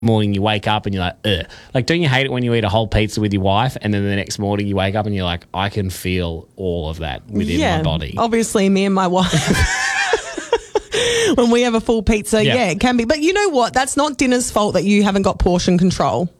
morning you wake up and you're like, ugh. Like, don't you hate it when you eat a whole pizza with your wife and then the next morning you wake up and you're like, I can feel all of that within my body? Obviously, me and my wife, when we have a full pizza, it can be. But you know what? That's not dinner's fault that you haven't got portion control.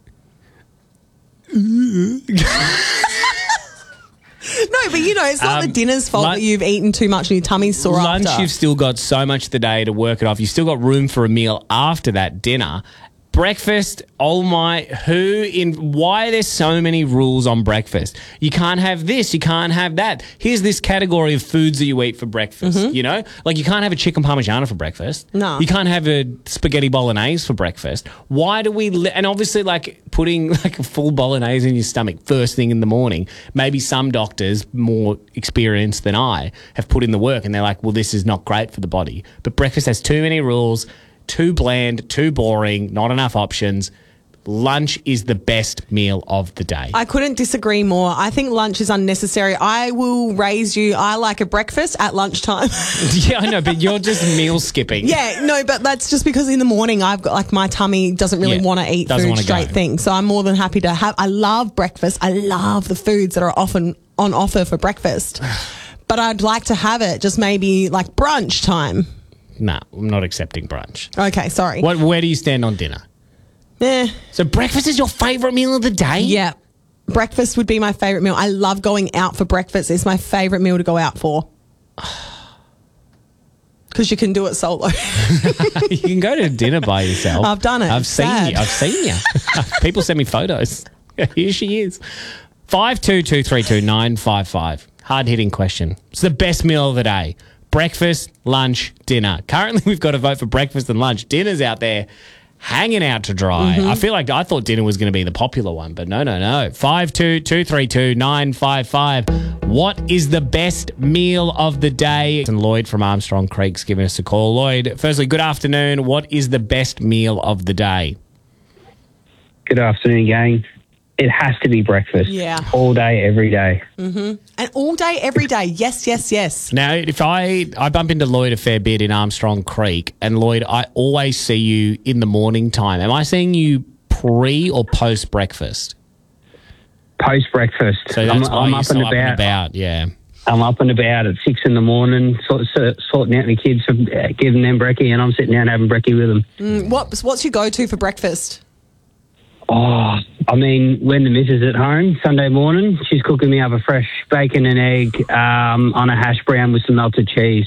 No, but it's not the dinner's fault that you've eaten too much and your tummy's sore lunch, after. You've still got so much of the day to work it off. You've still got room for a meal after that dinner. Breakfast, why are there so many rules on breakfast? You can't have this, you can't have that. Here's this category of foods that you eat for breakfast, Like, you can't have a chicken parmigiana for breakfast. No. You can't have a spaghetti bolognese for breakfast. Why do we... and obviously, like, putting, like, a full bolognese in your stomach first thing in the morning, maybe some doctors, more experienced than I, have put in the work and they're like, well, this is not great for the body. But breakfast has too many rules, too bland, too boring, not enough options. Lunch is the best meal of the day. I couldn't disagree more. I think lunch is unnecessary. I will raise you. I like a breakfast at lunchtime. Yeah, I know, but you're just meal skipping. Yeah, no, but that's just because in the morning I've got, like, my tummy doesn't really want to eat food straight thing. So I'm more than happy to have. I love breakfast. I love the foods that are often on offer for breakfast. But I'd like to have it just maybe like brunch time. No, I'm not accepting brunch. Okay, sorry. Where do you stand on dinner? So breakfast is your favourite meal of the day? Yeah. Breakfast would be my favourite meal. I love going out for breakfast. It's my favourite meal to go out for. Because you can do it solo. You can go to dinner by yourself. I've done it. I've seen you. People send me photos. Here she is. 52232955. Hard-hitting question. It's the best meal of the day. Breakfast, lunch, dinner. Currently, we've got to vote for breakfast and lunch. Dinner's out there hanging out to dry. I feel like I thought dinner was going to be the popular one, but no. 52232955. What is the best meal of the day? And Lloyd from Armstrong Creek's giving us a call. Lloyd, firstly, good afternoon. What is the best meal of the day? Good afternoon, gang. It has to be breakfast. Yeah. All day, every day. And all day, every day. Yes. Now, if I bump into Lloyd a fair bit in Armstrong Creek, and Lloyd, I always see you in the morning time. Am I seeing you pre or post breakfast? Post breakfast. So that's why I'm you're up so and up and about. about. Yeah. I'm up and about at 6 in the morning, sorting out my kids, giving them brekkie, and I'm sitting down having brekkie with them. What's your go-to for breakfast? Oh, I mean, when the missus at home Sunday morning, she's cooking me up a fresh bacon and egg on a hash brown with some melted cheese.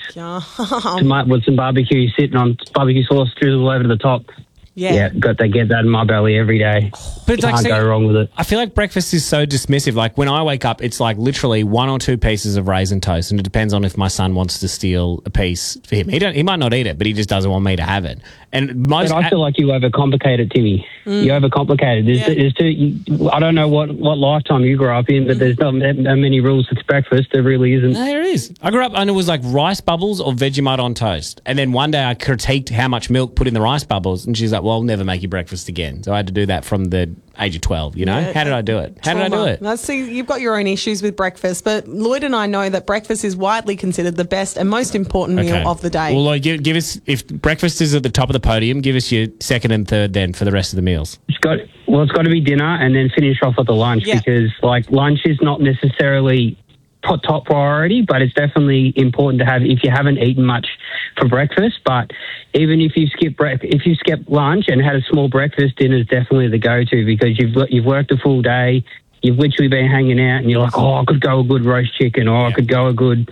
With some barbecue sauce drizzled over the top. Yeah, get that in my belly every day. But Can't go wrong with it. I feel like breakfast is so dismissive. Like, when I wake up, it's like literally 1 or 2 pieces of raisin toast, and it depends on if my son wants to steal a piece for him. He might not eat it, but he just doesn't want me to have it. And I feel like you overcomplicate it, Timmy. You overcomplicate it. There's I don't know what lifetime you grew up in, but there's not many rules to breakfast. There really isn't. No, there is. I grew up and it was like rice bubbles or Vegemite on toast. And then one day I critiqued how much milk put in the rice bubbles, and she's like, well, I'll never make you breakfast again. So I had to do that from the age of 12, you know? Yeah, how did I do it? How did I do it? Now, see, you've got your own issues with breakfast, but Lloyd and I know that breakfast is widely considered the best and most important meal of the day. Well, Lloyd, give us, if breakfast is at the top of the podium, give us your second and third then for the rest of the meals. It's got to be dinner and then finish off with the lunch because, like, lunch is not necessarily top priority, but it's definitely important to have if you haven't eaten much for breakfast. But even if you skip lunch and had a small breakfast, dinner is definitely the go-to because you've worked a full day, you've literally been hanging out, and you're like, oh, I could go a good roast chicken, or I could go a good,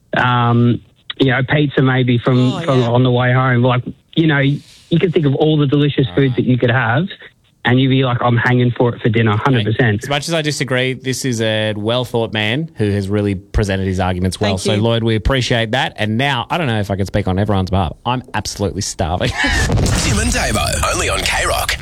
pizza maybe from on the way home. Like, you can think of all the delicious foods that you could have. And you'd be like, I'm hanging for it for dinner, 100%. As much as I disagree, this is a well-thought man who has really presented his arguments well. So, Lloyd, we appreciate that. And now, I don't know if I can speak on everyone's behalf. I'm absolutely starving. Tim and Davo, only on K-Rock.